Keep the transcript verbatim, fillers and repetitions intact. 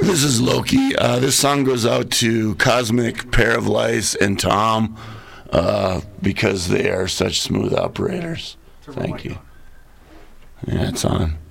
This is Loki. Uh, this song goes out to Cosmic, Pair of Lice, and Tom uh, because they are such smooth operators. Thank you. Yeah, it's on.